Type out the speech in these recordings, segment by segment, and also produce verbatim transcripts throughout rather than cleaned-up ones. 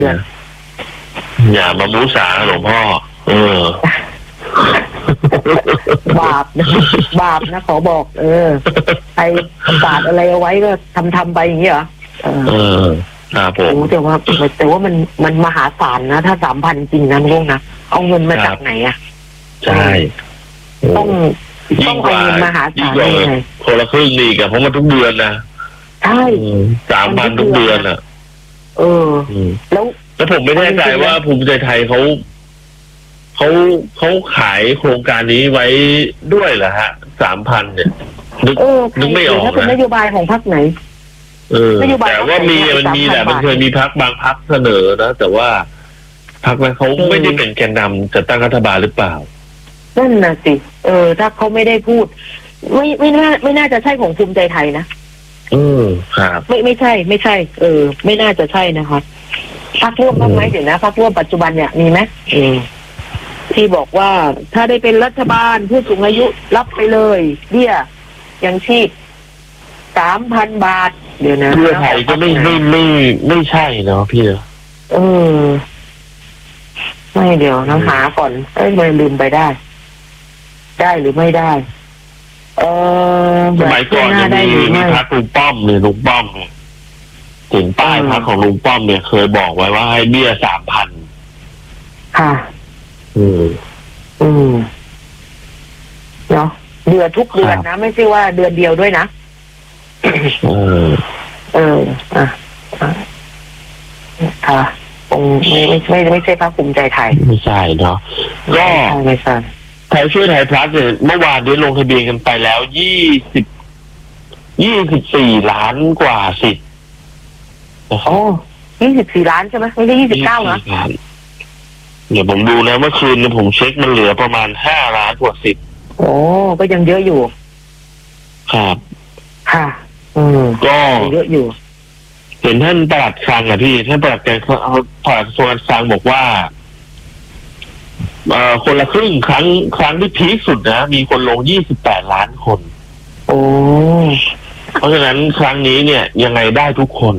อย่ามามุสาหลวงพ่อเออบาปนะบาปนะขอบอก เออใครประกาศอะไรเอาไว้ก็ทำทำไปอย่างนี้เหรอเออครับผมแต่ว่าแต่ว่ามันมันมหาศาลนะถ้าสามพันจริงนะลุงนะเอาเงินมาจากไหนอ่ะใช่ต้องต้องเอาเงินมหาศาลยังไงคนละครึ่งดีกับเพราะมันทุกเดือนนะใช่สามพันทุกเดือนอ่ะเออแล้วแล้วผมไม่แน่ใจว่าภูมิใจไทยเขาเขาเขาขายโครงการนี้ไว้ด้วยเหรอฮะสามพันเนี่ยนึกนึกไม่ออกนะเป็นนโยบายของพรรคไหนเออแต่ว่ามีมันมีแหละมันเคยมีพรรคบางพรรคเสนอนะแต่ว่าพรรคนั้นเขาไม่ได้เป็นแกนนำจะตั้งรัฐบาลหรือเปล่านั่นน่ะสิเออถ้าเขาไม่ได้พูดไม่ไม่น่าไม่น่าจะใช่ของภูมิใจไทยนะอืมครับไม่ไม่ใช่ไม่ใช่เออไม่น่าจะใช่นะคะพรรคร่วมบ้างไหมเดี๋ยวนะพรรคร่วมปัจจุบันเนี่ยมีไหมเออที่บอกว่าถ้าได้เป็นรัฐบาลผู้สูงอายุรับไปเลยเบี้ยยังชีพสามพันบาทเดี๋ยวนะเพื่อไทยก็ไม่ไม่ไม่ไม่ใช่เนาะพี่เออไม่เดี๋ยวน้องหาก่อนเอ้ยไม่ลืมไปได้ได้หรือไม่ได้เออสมัยก่อนมีมีพรรคลุงป้อมเนี่ยลุงป้อมเนี่ยถึงป้ายพรรคของลุงป้อมเนี่ยเคยบอกไว้ว่าให้เบี้ยสามพันค่ะอืมอืมเนาะเดือนทุกเดือนนะไม่ใช่ว่าเดือนเดียวด้วยนะเออเอออ่ะค่ะคงไม่ไม่ไม่ไม่ใช่พรรคภูมิใจไทยไม่ใช่เนาะก็ไม่ใช่ไทยช่วยไทยพลัสเนี่ยเมื่อวานได้ลงทะเบียนกันไปแล้วยี่สิบยี่สิบสี่ล้านกว่าสิทธิ์โอ้ยี่สิบสี่ล้านใช่ไหมไม่ใช่ยี่สิบเก้านะเดี๋ยวผมดูนะเมื่อคืนเนี่ยผมเช็คมันเหลือประมาณห้าล้านกว่าสิทธิ์โอ้ก็ยังเยอะอยู่ครับค่ะอืมก็เยอะอยู่เห็นท่านปลัดคลังอ่ะพี่ท่านปลัดการเอาปลัดกระทรวงการคลังบอกว่าเอ่อคนละครึ่งครั้งครั้งที่พีคสุดนะมีคนลงยี่สิบแปดล้านคนโอ้เพราะฉะนั้นครั้งนี้เนี่ยยังไงได้ทุกคน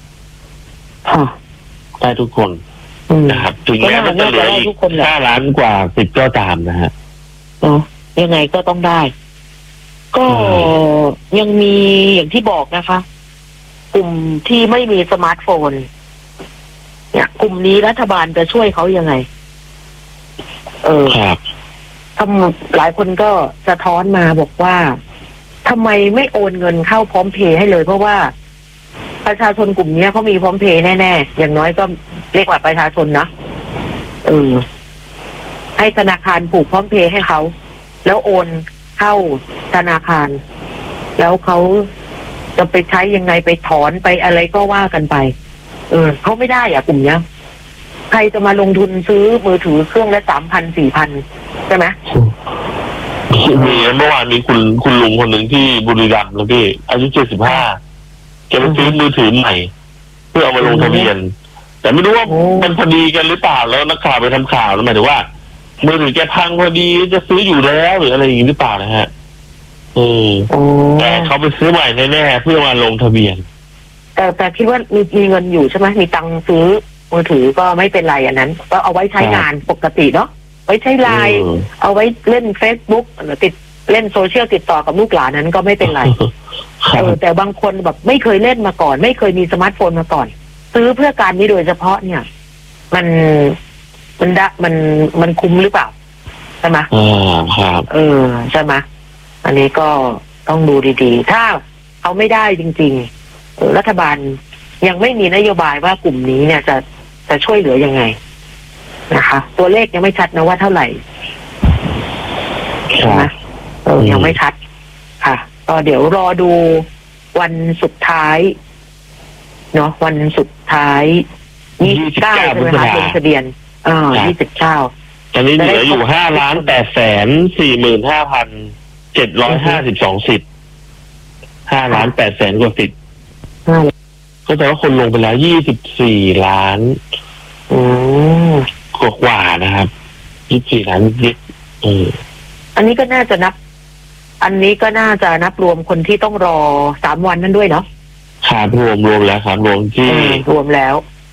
ได้ทุกคนนะครับถึงแม้มันจะเหลืออีกห้าล้านกว่าสิบก็ตามนะฮะอ๋อยังไงก็ต้องได้ก็ยังมีอย่างที่บอกนะคะกลุ่มที่ไม่มีสมาร์ทโฟนเนี่ยกลุ่มนี้รัฐบาลจะช่วยเขายังไงเออครับทำหลายคนก็สะท้อนมาบอกว่าทำไมไม่โอนเงินเข้าพร้อมเพย์ให้เลยเพราะว่าประชาชนกลุ่มนี้เขามีพร้อมเพย์แน่ๆอย่างน้อยก็เรียกว่าประชาชนนะเออให้ธนาคารผูกพร้อมเพย์ให้เขาแล้วโอนเข้าธนาคารแล้วเขาจะไปใช้ยังไงไปถอนไปอะไรก็ว่ากันไปเออเขาไม่ได้อ่ะกลุ่มเนี้ยใครจะมาลงทุนซื้อมือถือเครื่องละสามพันสี่พันใช่ไหมมีเมื่อวานมีคุณคุณลุงคนหนึ่งที่บุรีรัมย์นะพี่อายุเจ็ดสิบห้าแกไปซื้อมือถือใหม่เพื่อเอามาลงทะเบียนแต่ไม่รู้ว่ามันพอดีกันหรือเปล่าแล้วนักข่าวไปทำข่าวแล้วหมายถึงว่ามือถือแกพังพอดีจะซื้ออยู่แล้วหรืออะไรอย่างนี้หรือเปล่านะฮะเออแต่เขาไปซื้อใหม่แน่ๆเพื่อมาลงทะเบียนแต่แต่คิดว่ามีมีเงินอยู่ใช่ไหมมีตังค์ซื้อมือถือก็ไม่เป็นไรอันนั้นก็เอาไว้ใช้งานปกติเนาะไว้ใช้ไลน์เอาไว้เล่น Facebook หรือติดเล่นโซเชียลติดต่อกับลูกหลานนั้นก็ไม่เป็นไรเออแต่บางคนแบบไม่เคยเล่นมาก่อนไม่เคยมีสมาร์ทโฟนมาก่อนซื้อเพื่อการนี้โดยเฉพาะเนี่ยมันมันดะมันมันคุ้มหรือเปล่าใช่ไหมอ่าครับเออใช่ไหมอันนี้ก็ต้องดูดีๆถ้าเขาไม่ได้จริงๆรัฐบาลยังไม่มีนโยบายว่ากลุ่มนี้เนี่ยจะจะช่วยเหลือยังไงนะคะตัวเลขยังไม่ชัดนะว่าเท่าไหร่ใช่ไหมเออยังไม่ชัดค่ะก็เดี๋ยวรอดูวันสุดท้ายเนาะวันสุดท้ายยี่สิบเก้าใช่ไหมคะลงทะเบียนอ่ายี่สิบเก้าตอนนี้เหลืออยู่ห้าล้านแปดแสนสี่หมื่นห้าพันเจ็ดร้อยห้าสิบสองสิทธิ์ห้าล้านแปดแสนกว่าสิทธิ์ก็แปลว่าคนลงไปแล้วยี่สิบสี่ล้านอืมกว่ากว่านะครับยี่สิบสี่ล้านนิดเอออันนี้ก็น่าจะนับอันนี้ก็น่าจะนับรวมคนที่ต้องรอสามวันนั่นด้วยเนาะครับรวมรวมแล้วครับรวมที่รวมแล้ว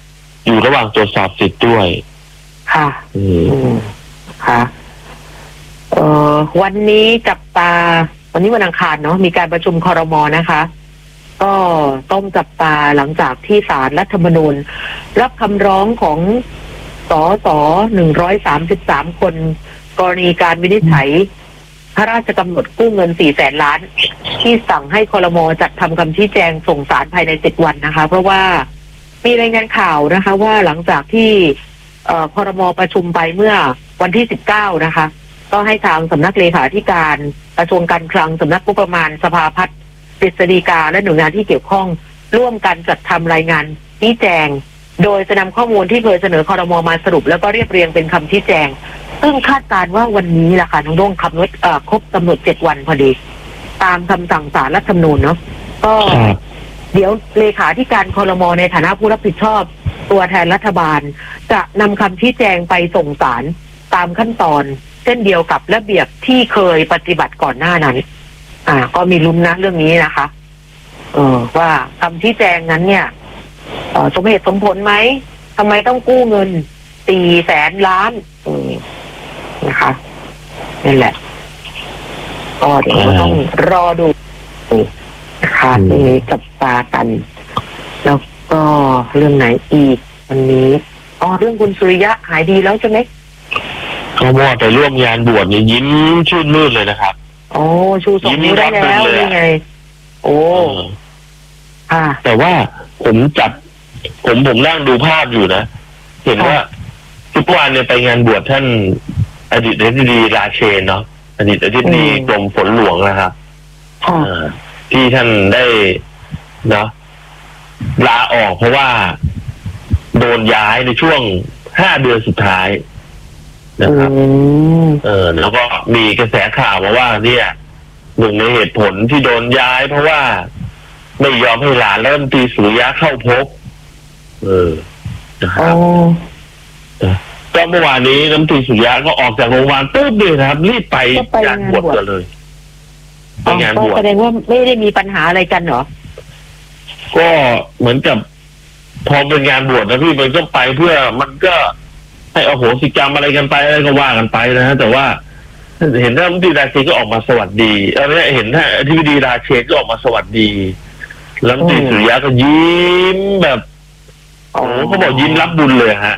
อยู่ระหว่างตรวจสอบสิทธิ์ด้วยค่ะอืมอืมค่ะเอ่อวันนี้จับตาวันนี้วันอังคารเนาะมีการประชุมครม.นะคะ ก็ต้องจับตาหลังจากที่ศาลรัฐธรรมนูญรับคำร้องของสสหนึ่งร้อยสามสิบสามคนกรณีการวินิจฉัยพระราชกำหนดกู้เงินสี่แสนล้าน ที่สั่งให้ครม.จัดทำคำชี้แจงส่งศาลภายในเจ็ดวันนะคะ เพราะว่ามีรายงานข่าวนะคะ ว่าหลังจากที่เอ่อครม.ประชุมไปเมื่อวันที่สิบเก้านะคะ ก็ให้ทางสำนักเลขาธิการกระทรวงการคลังสำนักงบประมาณสภาพัฒน์กฤษฎีกาและหน่วยงานที่เกี่ยวข้องร่วมกันจัดทำรายงานชี้แจง โดยจะนำข้อมูลที่เคยเสนอครม.มาสรุปแล้วก็เรียบเรียงเป็นคำชี้แจง ซึ่งคาดการณ์ว่าวันนี้แหละค่ะน้องโด่งคำนวณเอ่อครบกำหนดเจ็ดวันพอดี ตามคำสั่งศาลรัฐธรรมนูญเนาะก็ครับเดี๋ยวเลขาธิการครม.ในฐานะผู้รับผิดชอบ ตัวแทนรัฐบาล จะนำคำชี้แจงไปส่งศาลตามขั้นตอนเช่นเดียวกับระเบียบที่เคยปฏิบัติก่อนหน้านั้น อ่า ก็มีลุ้นนะเรื่องนี้นะคะ เออว่าคำชี้แจงนั้นเนี่ยเอ่อสมเหตุสมผลไหมทำไมต้องกู้เงินสี่แสนล้านเออนะคะนั่นแหละก็เดี๋ยวเราต้องรอดูนะคะเรื่องนี้จับตากัน แล้วก็เรื่องไหนอีกวันนี้อ๋อเรื่องคุณสุริยะหายดีแล้วใช่ไหมก็ว่าไปร่วมงานบวชเนี่ยยิ้มชื่นมื่นเลยนะครับโอ้ชูสองนิ้วได้แล้วนี่ไง โอ้เอออ่าแต่ว่าผมจัด ผมผมนั่งดูภาพอยู่นะ เห็นว่าทุกวันเนี่ยไปงานบวชท่านอดีตอธิบดีราเชนเนาะอดีตอธิบดีกรมฝนหลวงนะครับค่ะอ่าที่ท่านได้เนาะลาออกเพราะว่าโดนย้ายในช่วงห้าเดือนสุดท้ายนะครับอืมเออแล้วก็มีกระแสข่าวมาว่า เนี่ยหนึ่งในเหตุผลที่โดนย้าย เพราะว่าไม่ยอมให้หลานและรัฐมนตรีสุริยะเข้าพบ เออนะคอ๋อรับก็เมื่อวานนี้รัฐมนตรีสุริยะก็ออกจากโรงพยาบาลปุ๊บเลยนะครับ รีบไปงานบวชกันเลยไปงานบวชแสดงว่าไม่ได้มีปัญหาอะไรกันเหรอก็เหมือนกับ พอเป็นงานบวชนะพี่มันก็ไปเพื่อมันก็ให้อโหสิกรรมอะไรกันไปอะไรก็ว่ากันไปนะฮะแต่ว่าเห็นท่านรัฐมนตรีราเชนก็ออกมาสวัสดีเออเนี่ยเห็นท่านอธิบดีราเชนก็ออกมาสวัสดีแล้วรัฐมนตรีสุริยะก็ยิ้มแบบโอ้โหเขาบอกยิ้มรับบุญเลยฮะ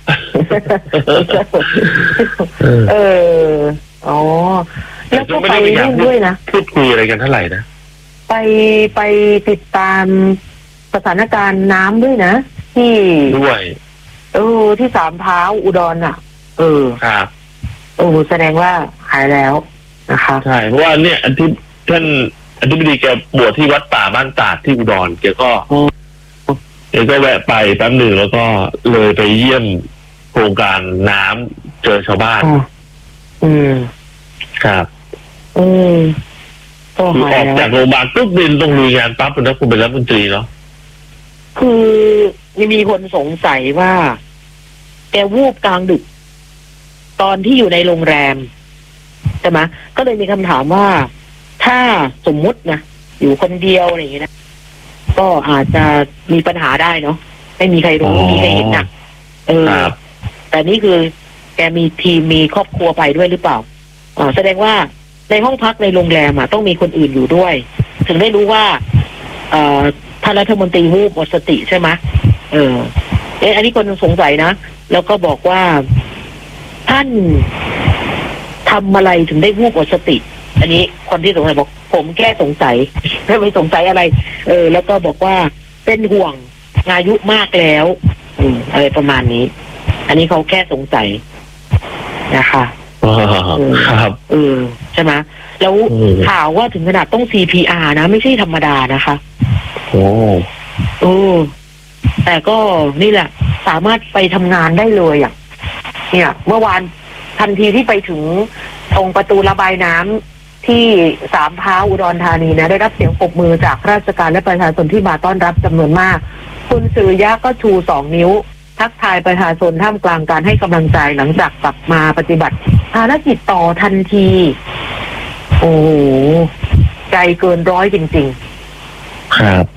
เออ อ๋อ แล้วก็ไปนู่นด้วยนะพูดคุยอะไรกันเท่าไหร่นะไปไปติดตามสถานการณ์น้ำด้วยนะ ที่ด้วยเออที่สามเท้าอุดรอ่ะ เออครับโอ้แสดงว่าหายแล้วนะคะใช่เพราะว่าเนี่ยอธิท่านอธิบดีแกบวชที่วัดป่าบ้านตาดที่อุดรแกก็แกก็แวะไปแป๊บหนึ่งแล้วก็เลยไปเยี่ยมโครงการน้ำเจอชาวบ้านอ๋ออืมครับอืมก็คือหาอย อกแล้วจากโรงพยาบาลปุ๊บบินต้องลุยงานปั๊บคุณนะคุณเป็นรัฐมนตรีเนาะคือยังมีคนสงสัยว่าแกวูบกลางดึก ตอนที่อยู่ในโรงแรมใช่ไหมก็เลยมีคำถามว่า ถ้าสมมุตินะอยู่คนเดียวอะไรอย่างเงี้ยนะก็อาจจะมีปัญหาได้เนาะไม่มีใครรู้ไม่มีใครเห็นนะเออครับแต่นี่คือแกมีทีมมีครอบครัวไปด้วยหรือเปล่าอ่าแสดงว่าในห้องพักในโรงแรมอ่ะต้องมีคนอื่นอยู่ด้วย ถึงได้รู้ว่า เอ่อท่านรัฐมนตรีวูบหมดสติใช่ไหมเออเอ๊ะอันนี้คนสงสัยนะแล้วก็บอกว่า ท่านทำอะไรถึงได้วูบหมดสติ อันนี้คนที่สงสัยบอก ผมแค่สงสัยไม่ไม่สงสัยอะไร เออ แล้วก็บอกว่าเป็นห่วงอายุมากแล้ว อืมอะไรประมาณนี้ อันนี้เขาแค่สงสัยนะคะครับเออใช่ไหมแล้วอืมข่าวว่าถึงขนาดต้อง ซี พี อาร์ นะ ไม่ใช่ธรรมดานะคะโอ้โอ้แต่ก็นี่แหละ สามารถไปทำงานได้เลยอ่ะ เนี่ย เมื่อวานทันทีที่ไปถึงตรงประตูระบายน้ำที่สามพร้าวอุดรธานีนะ ได้รับเสียงปรบมือจากข้าราชการและประชาชนที่มาต้อนรับจำนวนมาก คุณสุริยะก็ชูสองนิ้ว ทักทายประชาชนท่ามกลางการให้กำลังใจหลังจากกลับมาปฏิบัติภารกิจต่อทันที โอ้โหใจเกินร้อยจริงครับๆ เนาะ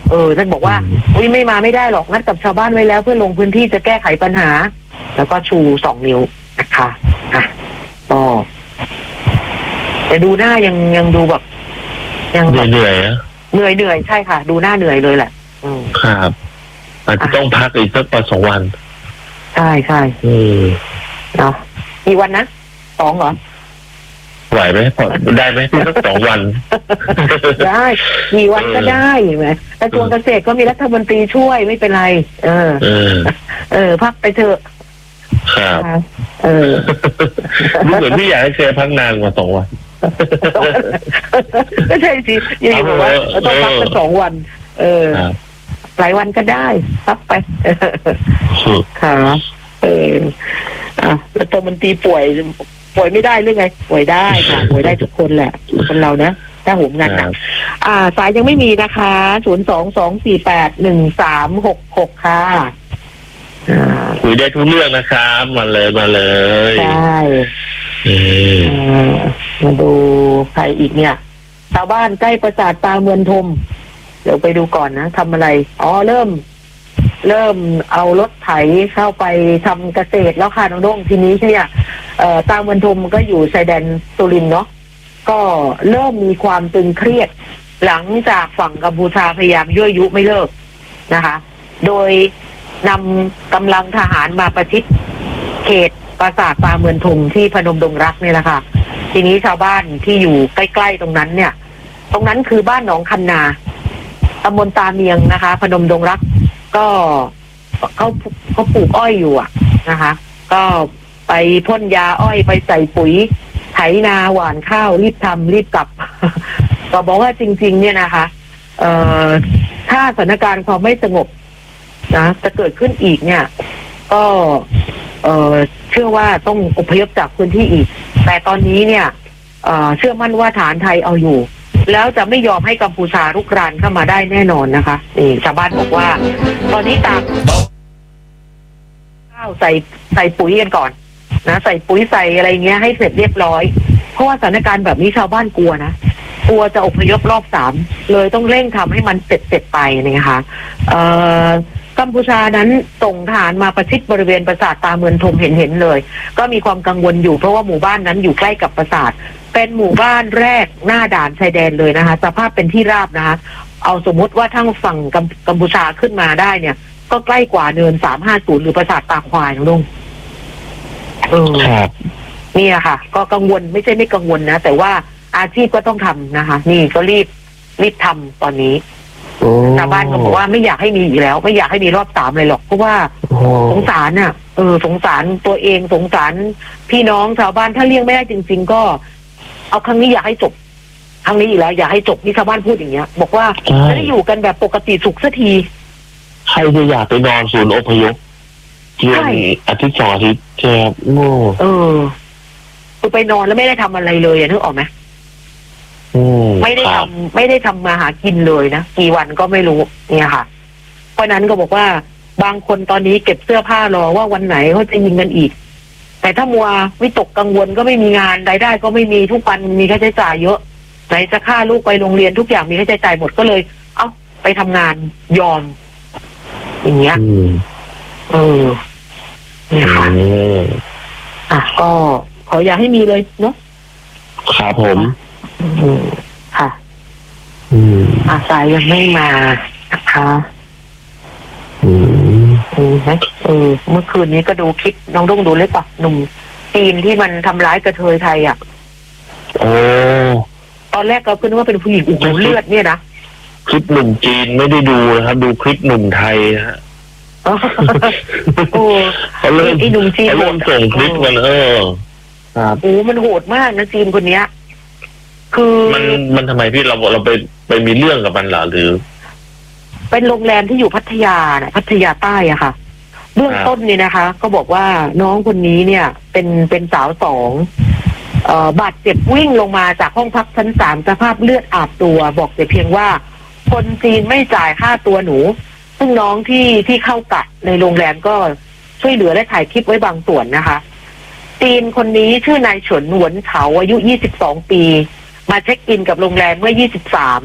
เออท่านบอกว่าอุ้ยไม่มาไม่ได้หรอกนัดกับชาวบ้านไว้แล้วเพื่อลงพื้นที่จะแก้ไขปัญหา แล้วก็ชูสองนิ้วนะคะอ่ะก็แต่ดูหน้ายังยังดูแบบยังแบบเหนื่อยๆนะเหนื่อยเหนื่อยใช่ค่ะ ดูหน้าเหนื่อยเลยแหละอืมครับอาจจะต้องพักอีกสักวันสองวันใช่ใช่อืมเนาะกี่วันนะสองเหรอไหวไหมพอได้ไหมพี่สักสองวันได้กี่วันก็ได้เห็นไหมกระทรวงเกษตรก็มีรัฐมนตรีช่วยไม่เป็นไร เออเออเออ พักไปเถอะครับเออรู้เหมือนพี่อยากให้เชฟพักนานกว่าสองวันก็ใช่สิอยังบอกว่าเราต้องพักกันสองวัน เออครับหลายวันก็ได้พักไป ค่ะ เอออ่ะรัฐมนตรีป่วย ป่วยไม่ได้หรือไง ป่วยได้ค่ะ ป่วยได้ทุกคนแหละคนเรานะถ้าโหมงานหนักอ่า สายยังไม่มีนะคะศูนย์สองสองสี่แปดหนึ่งสามหกหกค่ะอ่าคุยได้ทุกเรื่องนะครับมาเลยมาเลยใช่เอออ่ามาดูใครอีกเนี่ยชาวบ้านใกล้ปราสาทตาเมืองทม เดี๋ยวไปดูก่อนนะทำอะไรอ๋อเริ่ม เริ่มเอารถไถเข้าไปทำเกษตรแล้วค่ะน้องโด่งทีนี้เนี่ยเอ่อตาเมืองทมก็อยู่ชายแดนสุรินทร์เนาะก็เริ่มมีความตึงเครียด หลังจากฝั่งกัมพูชาพยายามยั่วยุไม่เลิกนะคะ โดยนำกำลังทหารมาประชิดเขตปราสาทตาเมืองทมที่พนมดงรักเนี่ยแหละค่ะทีนี้ชาวบ้านที่อยู่ใกล้ๆตรงนั้นเนี่ย ตรงนั้นคือบ้านหนองคันนาตำบลตาเมียงนะคะ พนมดงรักก็เขาเขาปลูกอ้อยอยู่อ่ะนะคะ ก็ไปพ่นยาอ้อยไปใส่ปุ๋ยไถนาหว่านข้าวรีบทำรีบกลับ ก็บอกว่าจริงๆเนี่ยนะคะ เอ่อถ้าสถานการณ์ความไม่สงบนะจะเกิดขึ้นอีกเนี่ย ก็เอ่อเชื่อว่าต้องอพยพจากพื้นที่อีก แต่ตอนนี้เนี่ย เอ่อเชื่อมั่นว่าฐานไทยเอาอยู่ แล้วจะไม่ยอมให้กัมพูชารุกรานเข้ามาได้แน่นอนนะคะนี่ชาวบ้านบอกว่า ตอนนี้ตามข้าวใส่ใส่ปุ๋ยกันก่อนนะใส่ปุ๋ยใส่อะไรเงี้ยให้เสร็จเรียบร้อย เพราะว่าสถานการณ์แบบนี้ชาวบ้านกลัวนะกลัวจะอพยพรอบสามเลยต้องเร่งทำให้มันเสร็จเสร็จไปนะคะเอ่อกัมพูชานั้นส่งทหารมาประชิดบริเวณปราสาทตาเมืองทมเห็นเห็นเลย ก็มีความกังวลอยู่เพราะว่าหมู่บ้านนั้นอยู่ใกล้กับปราสาทเป็นหมู่บ้านแรกหน้าด่านชายแดนเลยนะคะสภาพเป็นที่ราบนะคะเอาสมมุติว่าทั้งฝั่งกัมกัมพูชาขึ้นมาได้เนี่ย ก็ใกล้กว่าเนินสามห้าศูนย์หรือปราสาทตาควายน้องลุงเออครับนี่ค่ะ ก็กังวลไม่ใช่ไม่กังวลนะแต่ว่าอาชีพก็ต้องทำนะคะ นี่ก็รีบรีบทำตอนนี้ชาวบ้านก็บอกว่าไม่อยากให้มีอีกแล้ว ไม่อยากให้มีรอบสามเลยหรอกเพราะว่าสงสารน่ะเออสงสารตัวเองสงสารพี่น้องชาวบ้านถ้าเลี้ยงไม่ได้จริง ๆ ก็ เอาครั้งนี้อยากให้จบครั้งนี้อีกแล้วอยากให้จบนี่ชาวบ้านพูดอย่างเงี้ย บอกว่าจะได้อยู่กันแบบปกติสุขสักทีใครจะอยากไปนอนศูนย์อพยพเพียงอาทิตย์สองอาทิตย์ใช่ครับโง่เออคือไปนอนแล้วไม่ได้ทำอะไรเลยอ่ะนึกออกไหมอืมไม่ได้คทำรับไม่ได้ทำมาหากินเลยนะกี่วันก็ไม่รู้เนี่ยค่ะ เพราะนั้นก็บอกว่าบางคนตอนนี้เก็บเสื้อผ้ารอว่าวันไหนเขาจะยิงกันอีก แต่ถ้ามัววิตกกังวลก็ไม่มีงานรายได้ก็ไม่มีทุกวันมีค่าใช้จ่ายเยอะไหนจะค่าลูกไปโรงเรียนทุกอย่างมีค่าใช้จ่ายหมดก็เลย เอ้าไปทำงานยอม อย่างเงี้ยอืมเออเนี่ยค่ะอืมอ่ะก็ขออย่าให้มีเลยเนาะครับผมอืมค่ะอืมอาสายยังไม่มานะคะอืมอืมนะเออเมื่อคืนนี้ก็ดูคลิปน้องดุ้งดูเลยปะหนุ่มจีนที่มันทำร้ายกระเทยไทยอ่ะโอ้ตอนแรกก็คิดว่าเป็นผู้หญิงอุ้งเลือดเนี่ยนะคลิปหนุ่มจีนไม่ได้ดูนะครับ ดูคลิปหนุ่มไทยนะฮะโอ้เขาเริ่มไอ้หนุ่มจีนเขาเริ่มส่งคลิปกันเออครับโอ้มันโหดมากนะจีนคนเนี้ย คือมันมันทำไมพี่เราเราไปไปมีเรื่องกับมันเหรอหรือเป็นโรงแรมที่อยู่พัทยาน่ะพัทยาใต้อะค่ะ เบื้องต้นเนี่ยนะคะ ก็บอกว่าน้องคนนี้เนี่ย เป็นเป็นสาวสองเอ่อบาดเจ็บวิ่งลงมาจากห้องพักชั้นสามสภาพเลือดอาบตัว บอกแต่เพียงว่า คนจีนไม่จ่ายค่าตัวหนู ซึ่งน้องที่ที่เข้ากะในโรงแรมก็ช่วยเหลือและถ่ายคลิปไว้บางส่วนนะคะจีนคนนี้ชื่อนายเฉินหวนเฉาอายุยี่สิบสองปี มาเช็คอินกับโรงแรมเมื่อยี่สิบสาม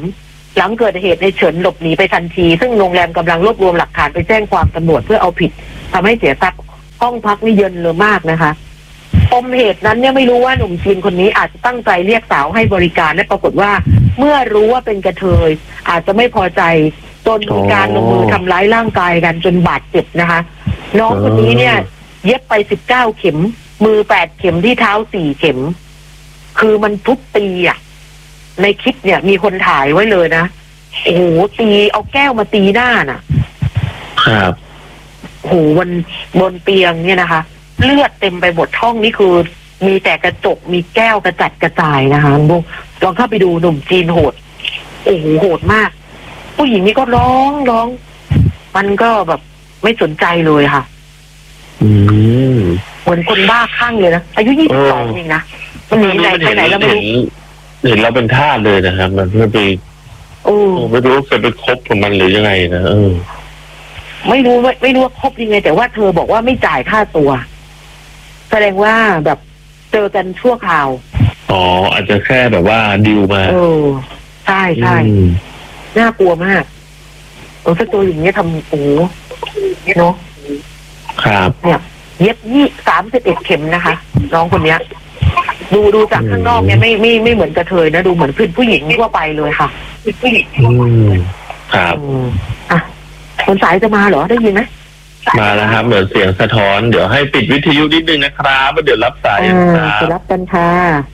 หลังเกิดเหตุในเฉินหลบหนีไปทันที ซึ่งโรงแรมกำลังรวบรวมหลักฐานไปแจ้งความตำรวจเพื่อเอาผิดทำให้เสียทรัพย์ห้องพักนี่เยินเลยมากนะคะปมเหตุนั้นเนี่ยไม่รู้ว่าหนุ่มจีนคนนี้อาจจะตั้งใจเรียกสาวให้บริการและปรากฏว่า เมื่อรู้ว่าเป็นกระเทยอาจจะไม่พอใจจนมีการลงมือทำร้ายร่างกายกันจนบาดเจ็บนะคะ น้องคนนี้เนี่ย เย็บไปสิบเก้าเข็ม มือแปดเข็มที่เท้าสี่เข็ม คือมันทุบตีอ่ะในคลิปเนี่ยมีคนถ่ายไว้เลยนะโอ้โหตีเอาแก้วมาตีหน้าน่ะครับโอ้โหบนบนเตียงเนี่ยนะคะ เลือดเต็มไปหมดห้องนี่คือ มีแต่กระจกมีแก้วกระจัดกระจายนะคะลองเข้าไปดูหนุ่มจีนโหดโอ้โหโหดมาก ผู้หญิงนี่ก็ร้องร้อง มันก็แบบไม่สนใจเลยค่ะอืมเหมือนคนบ้าคลั่งเลยนะอายุยี่สิบสองเองนะมันหนีไหนไปไหนแล้วไม่รู้เห็นเราเป็นทาสเลยนะครับ มันไม่ไปโอ้ไม่รู้ว่าเคยไปคบกับมันหรือยังไงนะเออไม่รู้ไม่ไม่รู้ว่าคบยังไง แต่ว่าเธอบอกว่าไม่จ่ายค่าตัว แสดงว่าแบบเจอกันชั่วคราวอ๋ออาจจะแค่แบบว่าดิวมาเออใช่ใช่น่ากลัวมากโอ้ถ้าตัวอย่างเงี้ยทำโอ้เนาะครับเนี่ย เย็บยี่สามสิบเอ็ดเข็มนะคะ น้องคนเนี้ย ดูดูจากข้างนอกเนี่ยไม่ไม่ไม่เหมือนกระเทยนะดูเหมือนผู้ผู้หญิงทั่วไปเลยค่ะผู้หญิงอืมครับอ่ะคนสายจะมาเหรอได้ยินไหมมาแล้วครับเหมือนเสียงสะท้อนเดี๋ยวให้ปิดวิทยุนิดนึงนะครับแล้วเดี๋ยวรับสายอ่าครัจะบรับกันค่ะ